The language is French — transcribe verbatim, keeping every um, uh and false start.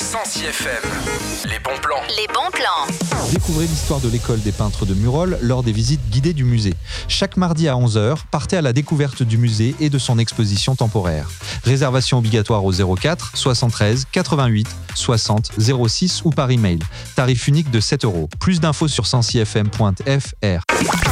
Sancy F M. Les bons plans. Les bons plans. Découvrez l'histoire de l'école des peintres de Murol lors des visites guidées du musée. Chaque mardi à onze heures, partez à la découverte du musée et de son exposition temporaire. Réservation obligatoire au zéro quatre soixante-treize quatre-vingt-huit soixante zéro six ou par email. Tarif unique de sept euros. Plus d'infos sur sancy f m point f r.